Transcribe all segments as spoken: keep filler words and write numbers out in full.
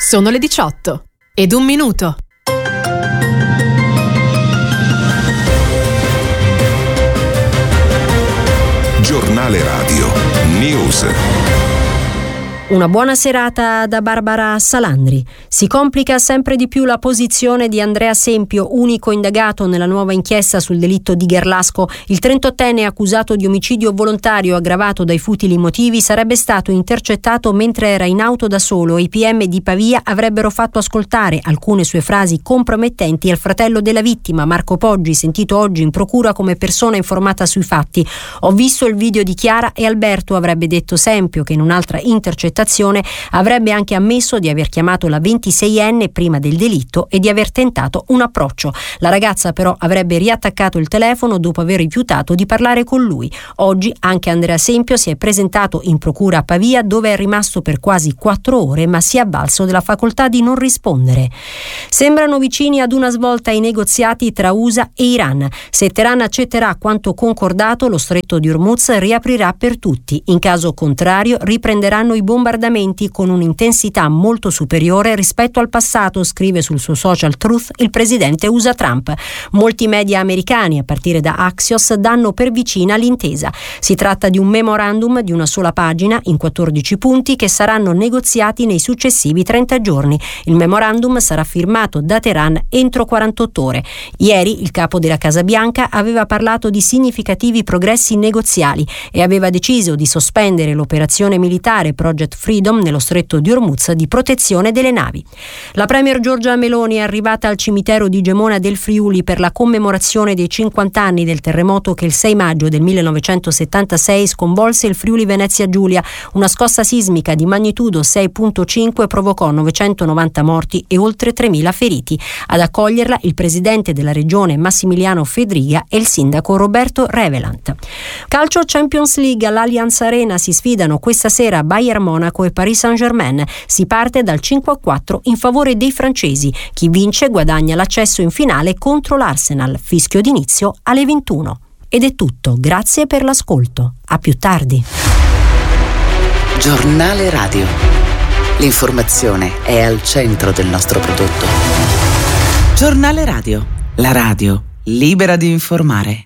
Sono le diciotto ed un minuto. Giornale Radio News. Una buona serata da Barbara Salandri. Si complica sempre di più la posizione di Andrea Sempio, unico indagato nella nuova inchiesta sul delitto di Gerlasco. Il trentottenne accusato di omicidio volontario aggravato dai futili motivi sarebbe stato intercettato mentre era in auto da solo e i P M di Pavia avrebbero fatto ascoltare alcune sue frasi compromettenti al fratello della vittima, Marco Poggi, sentito oggi in procura come persona informata sui fatti. Ho visto il video di Chiara e Alberto, avrebbe detto Sempio, che in un'altra intercettazione avrebbe anche ammesso di aver chiamato la ventiseienne prima del delitto e di aver tentato un approccio. La ragazza però avrebbe riattaccato il telefono dopo aver rifiutato di parlare con lui. Oggi anche Andrea Sempio si è presentato in procura a Pavia, dove è rimasto per quasi quattro ore, ma si è avvalso della facoltà di non rispondere. Sembrano vicini ad una svolta i negoziati tra U S A e Iran. Se Teheran accetterà quanto concordato, lo stretto di Hormuz riaprirà per tutti. In caso contrario riprenderanno i bombardamenti con un'intensità molto superiore rispetto al passato, scrive sul suo social Truth il presidente U S A Trump. Molti media americani, a partire da Axios, danno per vicina l'intesa. Si tratta di un memorandum di una sola pagina in quattordici punti che saranno negoziati nei successivi trenta giorni. Il memorandum sarà firmato da Teheran entro quarantotto ore. Ieri il capo della Casa Bianca aveva parlato di significativi progressi negoziali e aveva deciso di sospendere l'operazione militare Project Freedom nello stretto di Hormuz di protezione delle navi. La premier Giorgia Meloni è arrivata al cimitero di Gemona del Friuli per la commemorazione dei cinquanta anni del terremoto che il sei maggio del millenovecentosettantasei sconvolse il Friuli Venezia Giulia. Una scossa sismica di magnitudo sei virgola cinque provocò novecentonovanta morti e oltre tremila feriti. Ad accoglierla il presidente della regione Massimiliano Fedriga e il sindaco Roberto Revelant. Calcio Champions League, all'Allianz Arena si sfidano questa sera Bayern Monaco e Paris Saint-Germain. Si parte dal cinque a quattro in favore dei francesi. Chi vince guadagna l'accesso in finale contro l'Arsenal. Fischio d'inizio alle ventuno. Ed è tutto, grazie per l'ascolto. A più tardi. Giornale Radio. L'informazione è al centro del nostro prodotto. Giornale Radio. La radio libera di informare.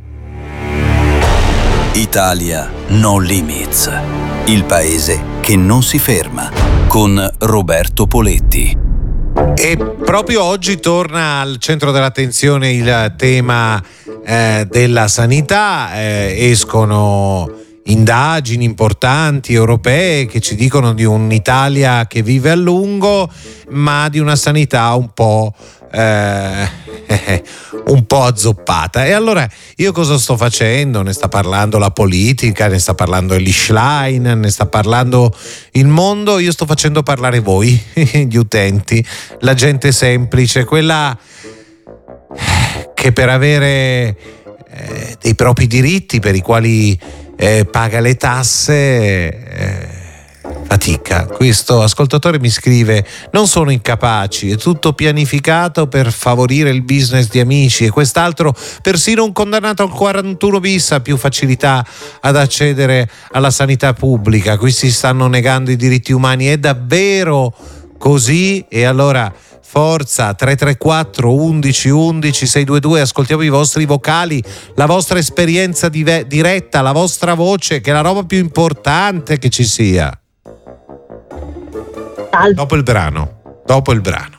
Italia No Limits. Il paese che non si ferma, con Roberto Poletti. E proprio oggi torna al centro dell'attenzione il tema eh, della sanità. Eh, escono indagini importanti europee che ci dicono di un'Italia che vive a lungo, ma di una sanità un po' eh, un po' azzoppata. E allora io cosa sto facendo? Ne sta parlando la politica, ne sta parlando Elly Schlein, ne sta parlando il mondo. Io sto facendo parlare voi, gli utenti, la gente semplice, quella che per avere eh, dei propri diritti, per i quali eh, paga le tasse, eh, fatica. Questo ascoltatore mi scrive: non sono incapaci, è tutto pianificato per favorire il business di amici, e quest'altro, persino un condannato al quarantuno bis ha più facilità ad accedere alla sanità pubblica. Qui si stanno negando i diritti umani. È davvero così? E allora forza, tre tre quattro undici undici sei due due, ascoltiamo i vostri vocali, la vostra esperienza dive- diretta, la vostra voce, che è la roba più importante che ci sia. Dopo il brano, dopo il brano.